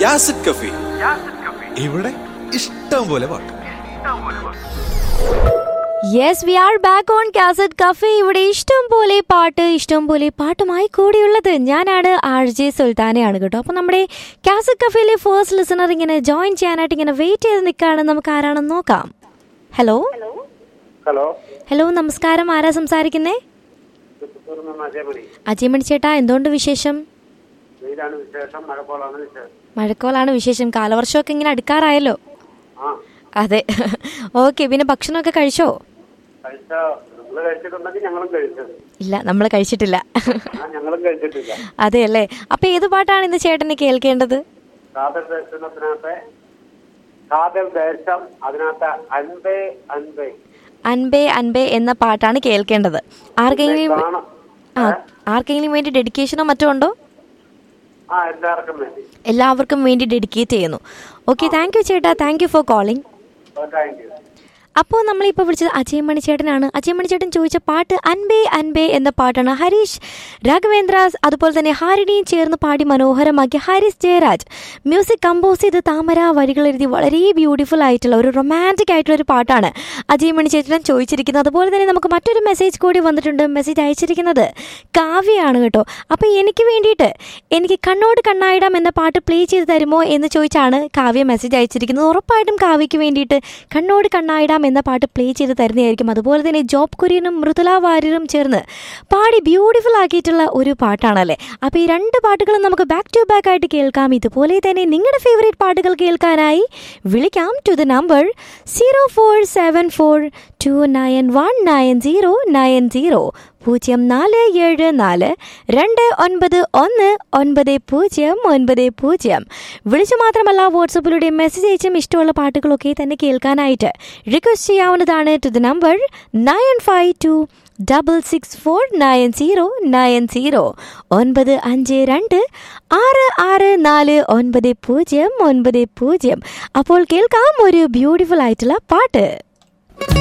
യാസിഡ് കഫി. ഇവിടെ ഇഷ്ടം പോലെ പാട്ട്. Yes, V are back on cassette cafe. ഇവിടെ ഇഷ്ടം പോലെ പാട്ടുമായി കൂടിയുള്ളത് ഞാനാണ്, RJ സുൽത്താനയാണ് കേട്ടോ. അപ്പോൾ നമ്മുടെ കാസറ്റ് കഫേയിലെ ഫസ്റ്റ് ലിസണർ ഇങ്ങനെ ജോയിൻ ചെയ്യാനായിട്ട് ഇങ്ങനെ വെയിറ്റ് ചെയ്ത് നിൽക്കുകയാണ്. നമുക്ക് ആരാണെന്ന് നോക്കാം. ഹലോ ഹലോ, നമസ്കാരം. ആരാ സംസാരിക്കുന്നേ? അജയമണി ചേട്ടാ, എന്തുകൊണ്ട് വിശേഷം? മഴക്കോളാണ് വിശേഷം. കാലവർഷമൊക്കെ ഇങ്ങനെ അടുക്കാറായല്ലോ. അതെ, ഓക്കെ. പിന്നെ ഭക്ഷണമൊക്കെ കഴിച്ചോ? ഇല്ല, നമ്മൾ കഴിച്ചിട്ടില്ല. അതെ അല്ലേ. അപ്പൊ ഏത് പാട്ടാണ് ഇന്ന് ചേട്ടന് കേൾക്കേണ്ടത്? അൻപേ അൻപേ എന്ന പാട്ടാണ് കേൾക്കേണ്ടത്. ആർക്കെങ്കിലും വേണ്ടി ഡെഡിക്കേഷനോ മറ്റോ ഉണ്ടോ? എല്ലാവർക്കും വേണ്ടി ഡെഡിക്കേറ്റ് ചെയ്യുന്നു. ഓക്കെ, താങ്ക് യു ചേട്ടാ, താങ്ക് യു ഫോർ കോളിംഗ്. അപ്പോൾ നമ്മളിപ്പോൾ വിളിച്ചത് അജയമണി ചേട്ടനാണ്. അജയമണി ചേട്ടൻ ചോദിച്ച പാട്ട് അൻപേ അൻപേ എന്ന പാട്ടാണ്. ഹരീഷ് രാഘവേന്ദ്ര അതുപോലെ തന്നെ ഹാരിണിയും ചേർന്ന് പാടി മനോഹരമാക്കിയ ഹാരിസ് ജയരാജ് മ്യൂസിക് കമ്പോസ് ചെയ്ത് താമര വരികൾ എഴുതി വളരെ ബ്യൂട്ടിഫുൾ ആയിട്ടുള്ള ഒരു റൊമാൻറ്റിക് ആയിട്ടുള്ള ഒരു പാട്ടാണ് അജയമണി ചേട്ടൻ ചോദിച്ചിരിക്കുന്നത്. അതുപോലെ തന്നെ നമുക്ക് മറ്റൊരു മെസ്സേജ് കൂടി വന്നിട്ടുണ്ട്. മെസ്സേജ് അയച്ചിരിക്കുന്നത് കാവ്യയാണ് കേട്ടോ. അപ്പോൾ എനിക്ക് വേണ്ടിയിട്ട് എനിക്ക് കണ്ണോട് കണ്ണായിടാം എന്ന പാട്ട് പ്ലേ ചെയ്ത് തരുമോ എന്ന് ചോദിച്ചാണ് കാവ്യ മെസ്സേജ് അയച്ചിരിക്കുന്നത്. ഉറപ്പായിട്ടും കാവ്യയ്ക്ക് വേണ്ടിയിട്ട് കണ്ണോട് കണ്ണായിടാം എന്ന പാട്ട് പ്ലേ ചെയ്ത് തരുന്നതായിരിക്കും. അതുപോലെ തന്നെ ജോബ് കുര്യനും മൃദുല വാര്യരും ചേർന്ന് പാടി ബ്യൂട്ടിഫുൾ ആക്കിയിട്ടുള്ള ഒരു പാട്ടാണല്ലേ. അപ്പോൾ ഈ രണ്ട് പാട്ടുകളും നമുക്ക് ബാക്ക് ടു ബാക്ക് ആയിട്ട് കേൾക്കാം. ഇതുപോലെ തന്നെ നിങ്ങളുടെ ഫേവറേറ്റ് പാട്ടുകൾ കേൾക്കാനായി വിളിക്കാം ടു ദ നമ്പർ 0474291990 0474291990. വിളിച്ചു മാത്രമല്ല വാട്സപ്പിലൂടെ മെസ്സേജ് അയച്ചും ഇഷ്ടമുള്ള പാട്ടുകളൊക്കെ തന്നെ കേൾക്കാനായിട്ട് റിക്വസ്റ്റ് ചെയ്യാവുന്നതാണ് ടു ദ നമ്പർ 9526649090 95266499090. അപ്പോൾ കേൾക്കാം ഒരു ബ്യൂട്ടിഫുൾ ആയിട്ടുള്ള പാട്ട്.